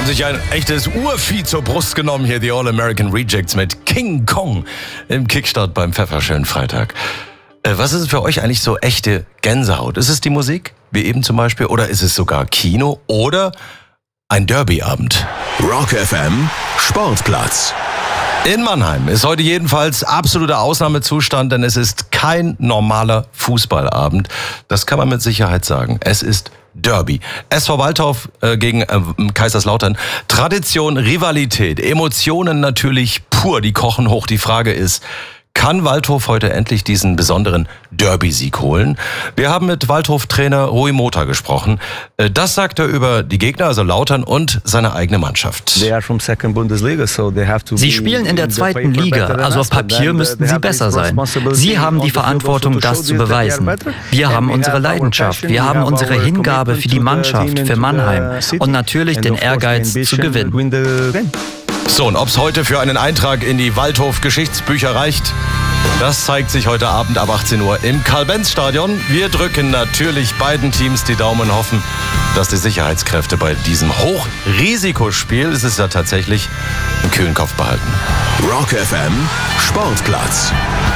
sich ein echtes Urvieh zur Brust genommen. Hier die All-American Rejects mit King Kong im Kickstart beim Pfefferschön Freitag. Was ist für euch eigentlich so echte Gänsehaut? Ist es die Musik, wie eben zum Beispiel, oder ist es sogar Kino oder ein Derbyabend? Rock FM Sportplatz. In Mannheim ist heute jedenfalls absoluter Ausnahmezustand, denn es ist kein normaler Fußballabend. Das kann man mit Sicherheit sagen. Es ist Derby. SV Waldhof gegen Kaiserslautern. Tradition, Rivalität, Emotionen natürlich pur, die kochen hoch. Die Frage ist, kann Waldhof heute endlich diesen besonderen Derby-Sieg holen? Wir haben mit Waldhof-Trainer Rui Mota gesprochen. Das sagt er über die Gegner, also Lautern und seine eigene Mannschaft. Sie spielen in der zweiten Liga, also auf Papier müssten sie besser sein. Sie haben die Verantwortung, das zu beweisen. Wir haben unsere Leidenschaft, wir haben unsere Hingabe für die Mannschaft, für Mannheim und natürlich den Ehrgeiz zu gewinnen. So, und ob es heute für einen Eintrag in die Waldhof-Geschichtsbücher reicht, das zeigt sich heute Abend ab 18 Uhr im Karl-Benz-Stadion. Wir drücken natürlich beiden Teams die Daumen und hoffen, dass die Sicherheitskräfte bei diesem Hochrisikospiel, es ist ja tatsächlich, einen kühlen Kopf behalten. Rock FM Sportplatz.